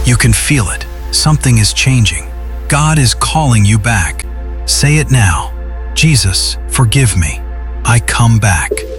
You can feel it. Something is changing. God is calling you back. Say it now. Jesus, forgive me. I come back.